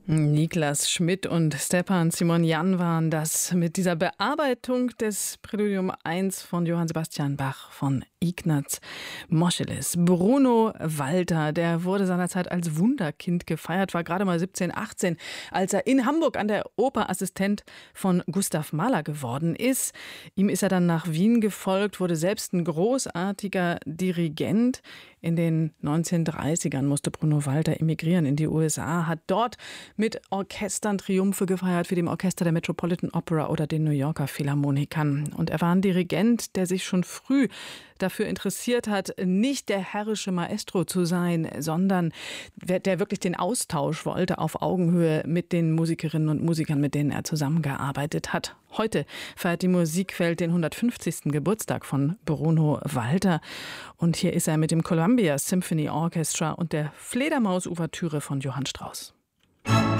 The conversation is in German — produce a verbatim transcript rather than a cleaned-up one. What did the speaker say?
Niklas Schmidt und Stepan Simonyan waren das mit dieser Bearbeitung des Präludium eins von Johann Sebastian Bach von Ignaz Moscheles. Bruno Walter, der wurde seinerzeit als Wunderkind gefeiert, war gerade mal siebzehn, achtzehn, als er in Hamburg an der Oper Assistent von Gustav Mahler geworden ist. Ihm ist er dann nach Wien gefolgt, wurde selbst ein großartiger Dirigent. In den neunzehnhundertdreißigern musste Bruno Walter emigrieren in die U S A, hat dort mit Orchestern Triumphe gefeiert, wie dem Orchester der Metropolitan Opera oder den New Yorker Philharmonikern. Und er war ein Dirigent, der sich schon früh dafür interessiert hat, nicht der herrische Maestro zu sein, sondern der wirklich den Austausch wollte auf Augenhöhe mit den Musikerinnen und Musikern, mit denen er zusammengearbeitet hat. Heute feiert die Musikwelt den hundertfünfzigsten Geburtstag von Bruno Walter. Und hier ist er mit dem Columbia Symphony Orchestra und der Fledermaus-Ouvertüre von Johann Strauss.